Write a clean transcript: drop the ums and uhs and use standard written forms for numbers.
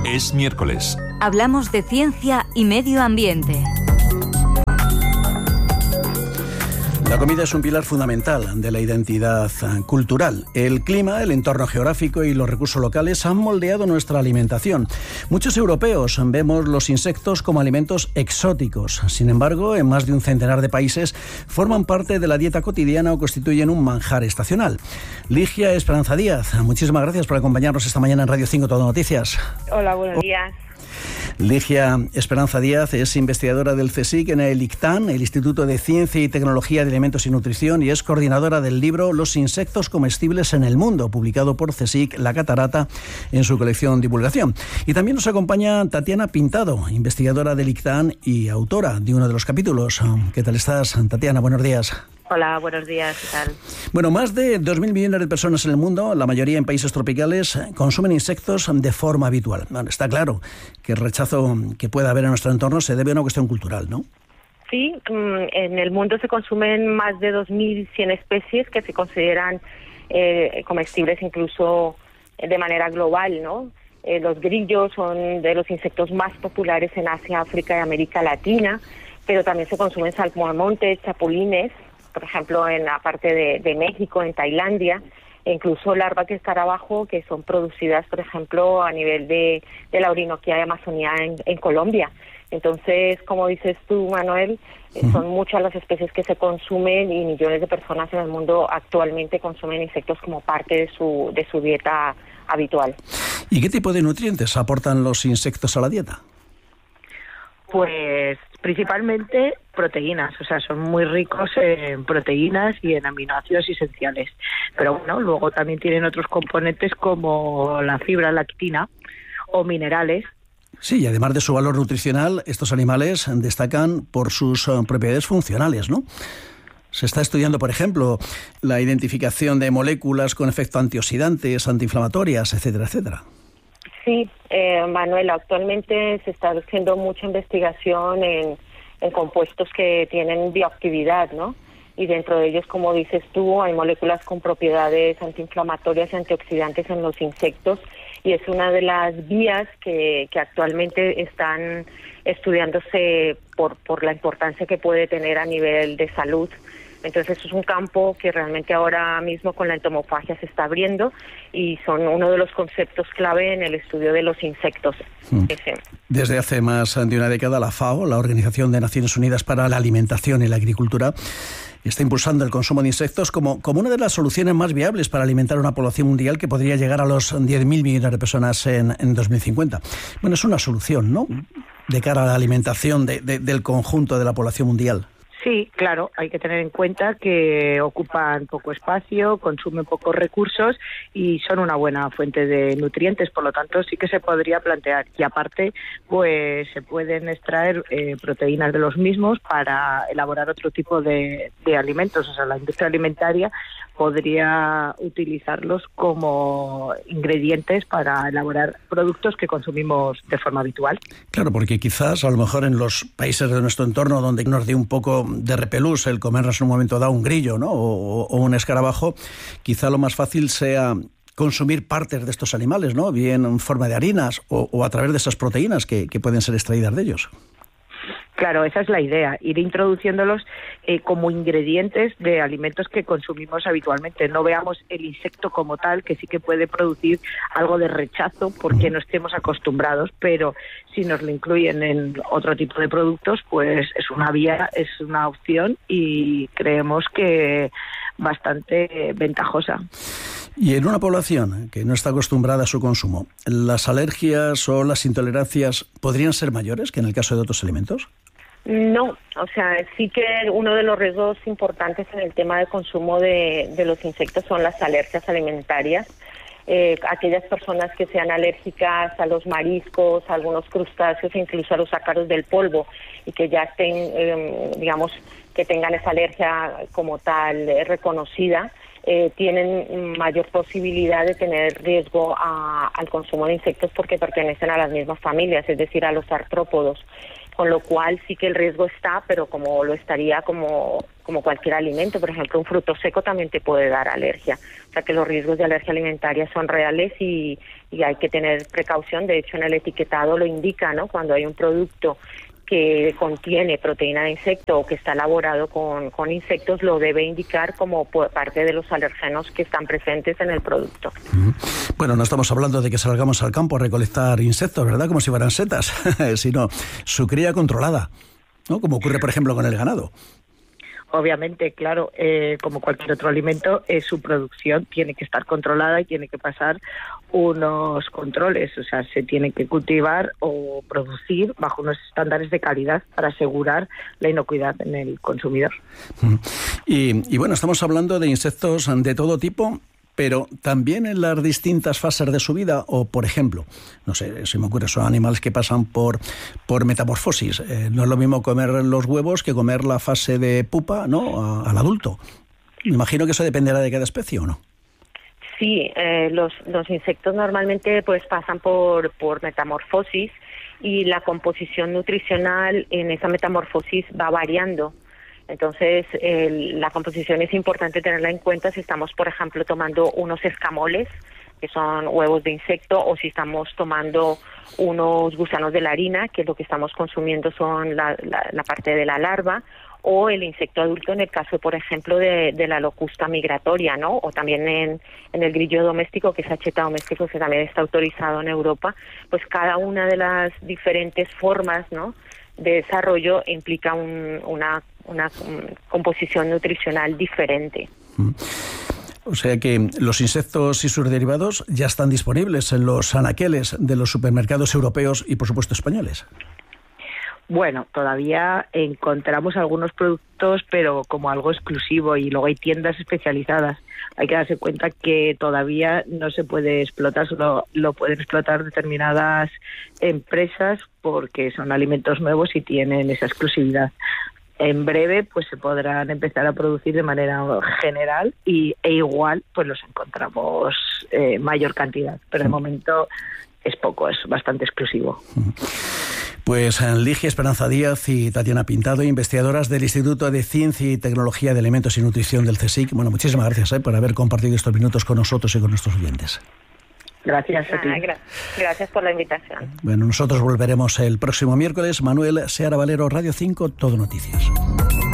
Es miércoles. Hablamos de ciencia y medio ambiente. La comida es un pilar fundamental de la identidad cultural. El clima, el entorno geográfico y los recursos locales han moldeado nuestra alimentación. Muchos europeos vemos los insectos como alimentos exóticos. Sin embargo, en más de un centenar de países forman parte de la dieta cotidiana o constituyen un manjar estacional. Ligia Esperanza Díaz, muchísimas gracias por acompañarnos esta mañana en Radio 5 Todo Noticias. Hola, buenos días. Ligia Esperanza Díaz es investigadora del CSIC en el ICTAN, el Instituto de Ciencia y Tecnología de Alimentos y Nutrición, y es coordinadora del libro Los insectos comestibles en el mundo, publicado por CSIC La Catarata en su colección Divulgación. Y también nos acompaña Tatiana Pintado, investigadora del ICTAN y autora de uno de los capítulos. ¿Qué tal estás, Tatiana? Buenos días. Hola, buenos días, ¿qué tal? Bueno, más de 2.000 millones de personas en el mundo, la mayoría en países tropicales, consumen insectos de forma habitual. Bueno, está claro que el rechazo que pueda haber en nuestro entorno se debe a una cuestión cultural, ¿no? Sí, en el mundo se consumen más de 2.100 especies que se consideran comestibles incluso de manera global, ¿no? Los grillos son de los insectos más populares en Asia, África y América Latina, pero también se consumen saltamontes, chapulines, por ejemplo, en la parte de México, en Tailandia, e incluso larvas de escarabajo que son producidas, por ejemplo, a nivel de la Orinoquía de Amazonía en Colombia. Entonces, como dices tú, Manuel, son muchas las especies que se consumen y millones de personas en el mundo actualmente consumen insectos como parte de su dieta habitual. ¿Y qué tipo de nutrientes aportan los insectos a la dieta? Pues principalmente proteínas, o sea, son muy ricos en proteínas y en aminoácidos esenciales. Pero bueno, luego también tienen otros componentes como la fibra lactina o minerales. Sí, y además de su valor nutricional, estos animales destacan por sus propiedades funcionales, ¿no? Se está estudiando, por ejemplo, la identificación de moléculas con efecto antioxidantes, antiinflamatorias, etcétera, etcétera. Sí, Manuel, actualmente se está haciendo mucha investigación en compuestos que tienen bioactividad, ¿no? Y dentro de ellos, como dices tú, hay moléculas con propiedades antiinflamatorias y antioxidantes en los insectos, y es una de las vías que actualmente están estudiándose por la importancia que puede tener a nivel de salud. Entonces es un campo que realmente ahora mismo con la entomofagia se está abriendo y son uno de los conceptos clave en el estudio de los insectos. Desde hace más de una década la FAO, la Organización de Naciones Unidas para la Alimentación y la Agricultura, está impulsando el consumo de insectos como una de las soluciones más viables para alimentar una población mundial que podría llegar a los 10.000 millones de personas en 2050. Bueno, es una solución, ¿no?, de cara a la alimentación del conjunto de la población mundial. Sí, claro, hay que tener en cuenta que ocupan poco espacio, consumen pocos recursos y son una buena fuente de nutrientes, por lo tanto sí que se podría plantear. Y aparte, pues se pueden extraer proteínas de los mismos para elaborar otro tipo de alimentos. O sea, la industria alimentaria podría utilizarlos como ingredientes para elaborar productos que consumimos de forma habitual. Claro, porque quizás a lo mejor en los países de nuestro entorno donde nos dé un poco de repelús el comernos en un momento dado un grillo, ¿no?, o un escarabajo, quizá lo más fácil sea consumir partes de estos animales, ¿no?, bien en forma de harinas o a través de esas proteínas que pueden ser extraídas de ellos. Claro, esa es la idea, ir introduciéndolos como ingredientes de alimentos que consumimos habitualmente. No veamos el insecto como tal, que sí que puede producir algo de rechazo porque no estemos acostumbrados, pero si nos lo incluyen en otro tipo de productos, pues es una vía, es una opción y creemos que bastante ventajosa. Y en una población que no está acostumbrada a su consumo, ¿las alergias o las intolerancias podrían ser mayores que en el caso de otros alimentos? No, o sea, sí que uno de los riesgos importantes en el tema de consumo de los insectos son las alergias alimentarias. Aquellas personas que sean alérgicas a los mariscos, a algunos crustáceos, incluso a los ácaros del polvo, y que ya estén, digamos, que tengan esa alergia como tal reconocida, tienen mayor posibilidad de tener riesgo al consumo de insectos porque pertenecen a las mismas familias, es decir, a los artrópodos. con lo cual sí que el riesgo está, pero como lo estaría como cualquier alimento. Por ejemplo, un fruto seco también te puede dar alergia. O sea que los riesgos de alergia alimentaria son reales y hay que tener precaución. De hecho, en el etiquetado lo indica, ¿no? Cuando hay un producto que contiene proteína de insecto o que está elaborado con insectos, lo debe indicar como parte de los alergenos que están presentes en el producto. Bueno, no estamos hablando de que salgamos al campo a recolectar insectos, ¿verdad? Como si fueran setas, sino su cría controlada, ¿no? Como ocurre, por ejemplo, con el ganado. Obviamente, claro, como cualquier otro alimento, su producción tiene que estar controlada y tiene que pasar unos controles. O sea, se tiene que cultivar o producir bajo unos estándares de calidad para asegurar la inocuidad en el consumidor. Y bueno, estamos hablando de insectos de todo tipo, pero también en las distintas fases de su vida, o por ejemplo, no sé, se me ocurre, son animales que pasan por metamorfosis. No es lo mismo comer los huevos que comer la fase de pupa, ¿no?, al adulto. Me imagino que eso dependerá de cada especie, ¿o no? Sí, los insectos normalmente pues pasan por metamorfosis, y la composición nutricional en esa metamorfosis va variando. Entonces, la composición es importante tenerla en cuenta si estamos, por ejemplo, tomando unos escamoles, que son huevos de insecto, o si estamos tomando unos gusanos de la harina, que lo que estamos consumiendo son la parte de la larva, o el insecto adulto en el caso, por ejemplo, de la locusta migratoria, ¿no? O también en el grillo doméstico, que es Hacheta doméstico, que también está autorizado en Europa. Pues cada una de las diferentes formas, ¿no?, de desarrollo implica una composición nutricional diferente. O sea que los insectos y sus derivados ya están disponibles en los anaqueles de los supermercados europeos y, por supuesto, españoles. Bueno, todavía encontramos algunos productos, pero como algo exclusivo, y luego hay tiendas especializadas. Hay que darse cuenta que todavía no se puede explotar, solo lo pueden explotar determinadas empresas porque son alimentos nuevos y tienen esa exclusividad. En breve pues se podrán empezar a producir de manera general e igual pues los encontramos mayor cantidad, pero de momento es poco, es bastante exclusivo. Pues Ligia Esperanza Díaz y Tatiana Pintado, investigadoras del Instituto de Ciencia y Tecnología de Alimentos y Nutrición del CSIC. Bueno, muchísimas gracias por haber compartido estos minutos con nosotros y con nuestros oyentes. Gracias a ti. Gracias por la invitación. Bueno, nosotros volveremos el próximo miércoles. Manuel Seara Valero, Radio 5, Todo Noticias.